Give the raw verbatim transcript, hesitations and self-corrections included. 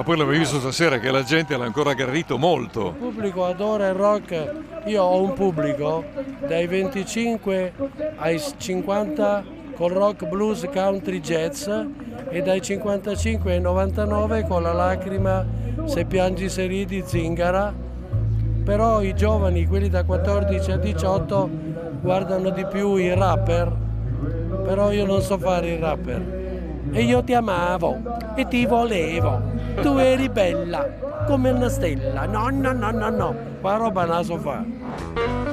poi l'avevo visto stasera che la gente l'ha ancora aggredito molto. Il pubblico adora il rock, io ho un pubblico dai venticinque ai cinquanta col rock, blues, country, jazz e dai cinquantacinque ai novantanove con la lacrima, se piangi se ridi, zingara. Però i giovani, quelli da quattordici a diciotto, guardano di più i rapper, però io non so fare il rapper. E io ti amavo e ti volevo, tu eri bella come una stella, no no no no no, qua roba non la so fare.